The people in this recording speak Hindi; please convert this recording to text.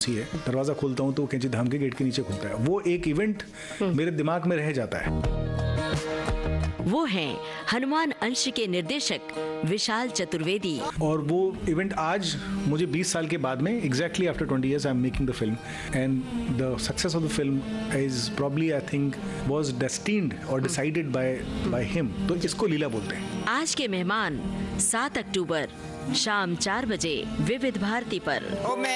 कैंची है, दरवाजा खोलता हूँ तो वो कैंची धाम के गेट के नीचे खुलता है। वो एक इवेंट मेरे दिमाग में रह जाता है। वो हैं हनुमान अंश के निर्देशक विशाल चतुर्वेदी। और वो इवेंट आज मुझे 20 साल के बाद में, exactly after 20 years I am making the film, and the success of the film is probably I think was destined और डिसाइडेड बाय हिम। तो इसको लीला बोलते हैं। आज के मेहमान 7 अक्टूबर शाम 4 बजे विविध भारती पर।